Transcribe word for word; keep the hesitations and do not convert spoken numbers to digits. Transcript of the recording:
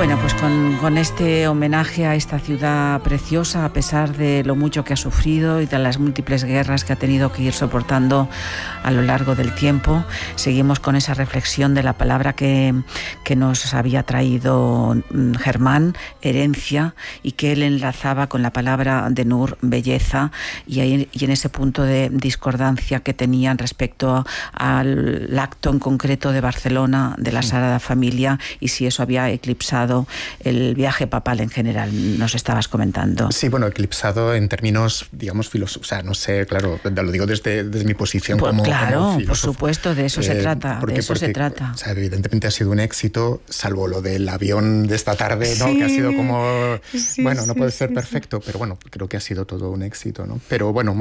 Bueno, pues con, con este homenaje a esta ciudad preciosa, a pesar de lo mucho que ha sufrido y de las múltiples guerras que ha tenido que ir soportando a lo largo del tiempo, seguimos con esa reflexión de la palabra que, que nos había traído Germán, herencia, y que él enlazaba con la palabra de Nur, belleza, y, ahí, y en ese punto de discordancia que tenían respecto al acto en concreto de Barcelona, de la Sagrada Familia, y si eso había eclipsado el viaje papal en general, nos estabas comentando. Sí, bueno, eclipsado en términos, digamos, filosóficos, o sea, no sé, claro, lo digo desde, desde mi posición pues como, claro, como filósofo. Por supuesto, de eso eh, se trata, porque, de eso porque, se trata. O sea, evidentemente ha sido un éxito, salvo lo del avión de esta tarde, ¿no? Sí, que ha sido como, sí, bueno, no sí, puede ser sí, perfecto, sí. pero bueno, creo que ha sido todo un éxito, ¿no? Pero bueno,